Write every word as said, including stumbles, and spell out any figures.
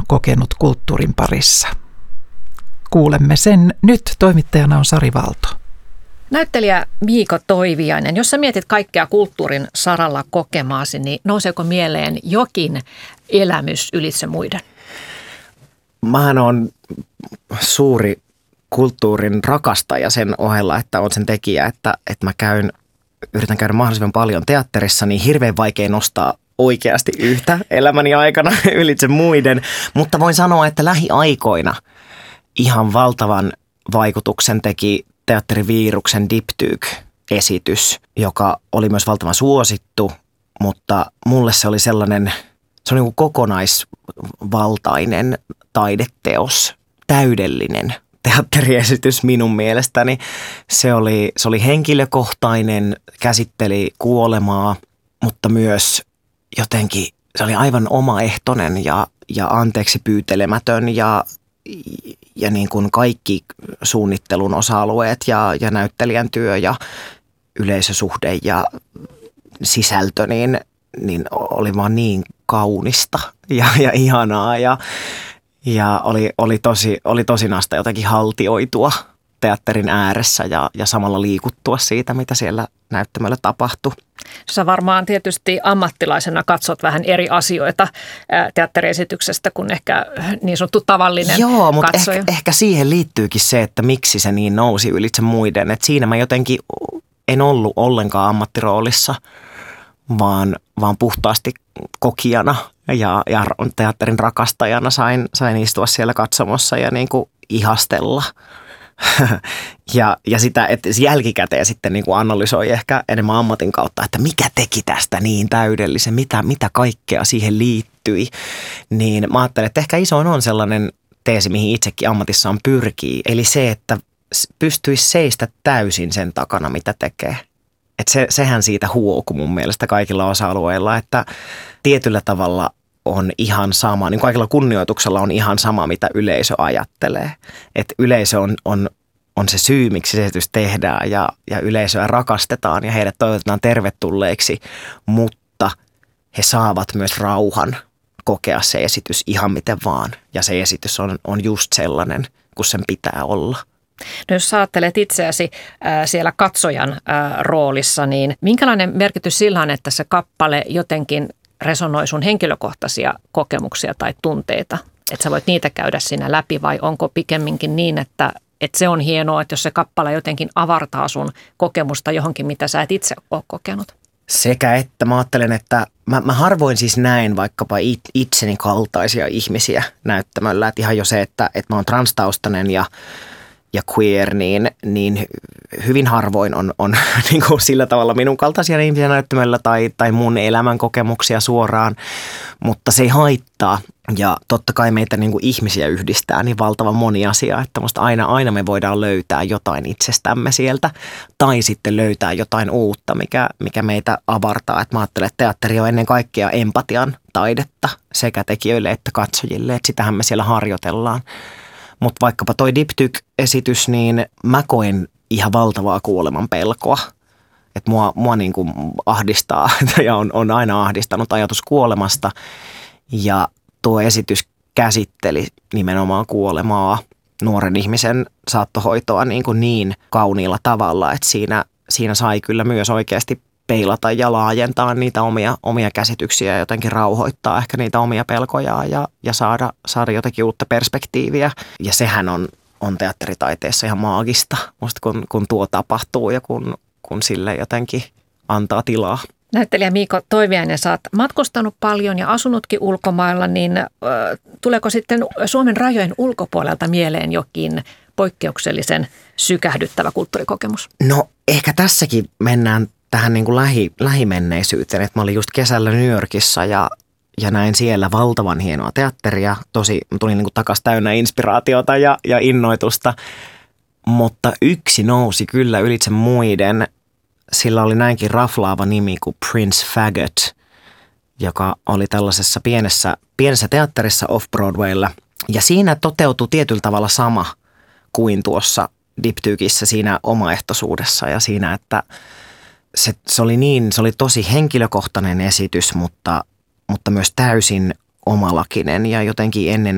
kokenut kulttuurin parissa? Kuulemme sen nyt. Toimittajana on Sari Valto. Näyttelijä Miiko Toiviainen, jos sä mietit kaikkea kulttuurin saralla kokemaasi, niin nouseeko mieleen jokin elämys ylitse muiden? Mähän on suuri kulttuurin rakastaja sen ohella, että on sen tekijä, että, että mä käyn, yritän käydä mahdollisimman paljon teatterissa, niin hirveän vaikea nostaa oikeasti yhtä elämäni aikana ylitse muiden. Mutta voin sanoa, että lähiaikoina ihan valtavan vaikutuksen teki Teatteriviiruksen Diptyk-esitys, joka oli myös valtavan suosittu, mutta mulle se oli sellainen, se oli niin kuin kokonaisvaltainen taideteos, täydellinen teatteriesitys minun mielestäni. Se oli, se oli henkilökohtainen, käsitteli kuolemaa, mutta myös jotenkin se oli aivan omaehtoinen ja, ja anteeksi pyytelemätön ja ja niin kuin kaikki suunnittelun osa-alueet ja, ja näyttelijän työ ja yleisösuhde ja sisältö, niin, niin oli vaan niin kaunista ja, ja ihanaa ja, ja oli, oli, tosi, oli tosinasta jotenkin haltioitua teatterin ääressä ja, ja samalla liikuttua siitä, mitä siellä näyttämällä tapahtui. Sä varmaan tietysti ammattilaisena katsot vähän eri asioita teatteriesityksestä kuin ehkä niin sanottu tavallinen Joo, mutta katsoja. Ehkä, ehkä siihen liittyykin se, että miksi se niin nousi ylitse muiden. Et siinä mä jotenkin en ollut ollenkaan ammattiroolissa, vaan, vaan puhtaasti kokijana ja, ja teatterin rakastajana sain, sain istua siellä katsomossa ja niin kuin ihastella. ja, ja sitä, että jälkikäteen sitten niin kuin analysoi ehkä enemmän ammatin kautta, että mikä teki tästä niin täydellisen, mitä, mitä kaikkea siihen liittyi. Niin mä ajattelen, että ehkä isoin on sellainen teesi, mihin itsekin ammatissaan pyrkii. Eli se, että pystyisi seistä täysin sen takana, mitä tekee. Että se, sehän siitä huokuu mun mielestä kaikilla osa-alueilla, että tietyllä tavalla on ihan sama, niin kaikilla kunnioituksella on ihan sama, mitä yleisö ajattelee. Että yleisö on, on, on se syy, miksi se esitys tehdään ja, ja yleisöä rakastetaan ja heidät toivotetaan tervetulleeksi, mutta he saavat myös rauhan kokea se esitys ihan miten vaan. Ja se esitys on, on just sellainen, kun sen pitää olla. No jos sä ajattelet itseäsi äh, siellä katsojan äh, roolissa, niin minkälainen merkitys sillä on, että se kappale jotenkin resonoi sun henkilökohtaisia kokemuksia tai tunteita, että sä voit niitä käydä siinä läpi, vai onko pikemminkin niin, että, että se on hienoa, että jos se kappale jotenkin avartaa sun kokemusta johonkin, mitä sä et itse ole kokenut? Sekä että mä ajattelen, että mä, mä harvoin siis näen vaikkapa it, itseni kaltaisia ihmisiä näyttämällä, että ihan jo se, että, että mä oon transtaustainen ja ja queer, niin, niin hyvin harvoin on, on niin kuin sillä tavalla minun kaltaisia ihmisiä näyttämällä tai, tai mun elämän kokemuksia suoraan, mutta se ei haittaa. Ja totta kai meitä niin kuin ihmisiä yhdistää niin valtavan moni asia, että musta aina, aina me voidaan löytää jotain itsestämme sieltä tai sitten löytää jotain uutta, mikä, mikä meitä avartaa. Että mä ajattelen, että teatteri on ennen kaikkea empatian taidetta sekä tekijöille että katsojille, että sitähän me siellä harjoitellaan. Mutta vaikkapa toi Diptyk-esitys, niin mä koen ihan valtavaa kuoleman pelkoa. Että mua, mua niin kuin ahdistaa ja on, on aina ahdistanut ajatus kuolemasta. Ja tuo esitys käsitteli nimenomaan kuolemaa, nuoren ihmisen saattohoitoa niin, kuin niin kauniilla tavalla, että siinä, siinä sai kyllä myös oikeasti peilata ja laajentaa niitä omia, omia käsityksiä ja jotenkin rauhoittaa ehkä niitä omia pelkojaan ja, ja saada, saada jotenkin uutta perspektiiviä. Ja sehän on, on teatteritaiteessa ihan maagista, musta kun, kun tuo tapahtuu ja kun, kun sille jotenkin antaa tilaa. Näyttelijä Miiko Toiviainen, sä oot matkustanut paljon ja asunutkin ulkomailla, niin äh, tuleeko sitten Suomen rajojen ulkopuolelta mieleen jokin poikkeuksellisen sykähdyttävä kulttuurikokemus? No ehkä tässäkin mennään tähän niin kuin lähi, lähimenneisyyteen, että mä olin just kesällä New Yorkissa ja, ja näin siellä valtavan hienoa teatteria. Tosi, mä tulin niin kuin takaisin täynnä inspiraatiota ja, ja innoitusta, mutta yksi nousi kyllä ylitse muiden. Sillä oli näinkin raflaava nimi kuin Prince Faggot, joka oli tällaisessa pienessä, pienessä teatterissa Off-Broadwaylla. Ja siinä toteutui tietyllä tavalla sama kuin tuossa Diptykissä siinä omaehtoisuudessa ja siinä, että Se, se oli niin, se oli tosi henkilökohtainen esitys, mutta, mutta myös täysin omalakinen ja jotenkin ennen